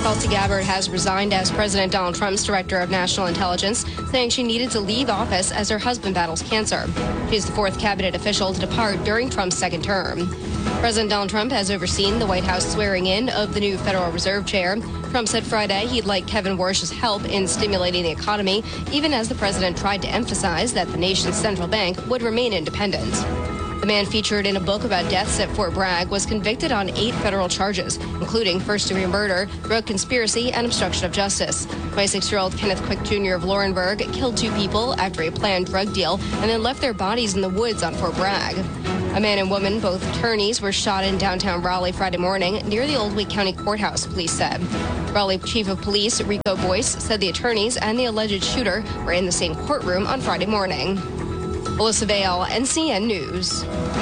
Tulsi Gabbard has resigned as President Donald Trump's Director of National Intelligence, saying she needed to leave office as her husband battles cancer. She's the fourth cabinet official to depart during Trump's second term. President Donald Trump has overseen the White House swearing in of the new Federal Reserve Chair. Trump said Friday he'd like Kevin Warsh's help in stimulating the economy, even as the president tried to emphasize that the nation's central bank would remain independent. The man featured in a book about deaths at Fort Bragg was convicted on 8 federal charges, including first-degree murder, drug conspiracy, and obstruction of justice. 26-year-old Kenneth Quick Jr. of Laurinburg killed 2 people after a planned drug deal and then left their bodies in the woods on Fort Bragg. A man and woman, both attorneys, were shot in downtown Raleigh Friday morning near the Old Wake County Courthouse, police said. Raleigh Chief of Police Rico Boyce said the attorneys and the alleged shooter were in the same courtroom on Friday morning. Alyssa Vale, NCN News.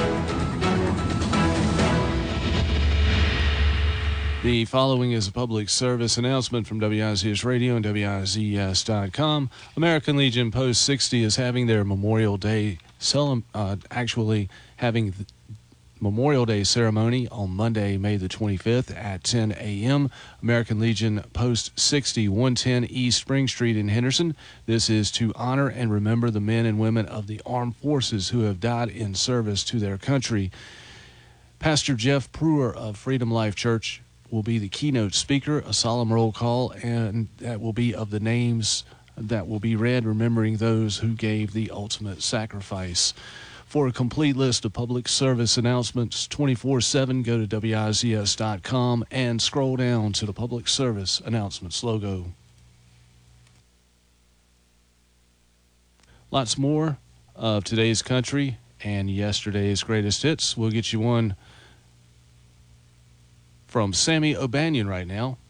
The following is a public service announcement from WIZS Radio and WIZS.com. American Legion Post 60 is having their Memorial Day Memorial Day ceremony on Monday, May the 25th at 10 a.m. American Legion Post 60, 110 East Spring Street in Henderson. This is to honor and remember the men and women of the armed forces who have died in service to their country. Pastor Jeff Brewer of Freedom Life Church will be the keynote speaker. A solemn roll call, and that will be of the names that will be read, remembering those who gave the ultimate sacrifice. For a complete list of public service announcements 24/7, go to WIZS.com and scroll down to the public service announcements logo. Lots more of today's country and yesterday's greatest hits. We'll get you one from Sammy O'Banion right now.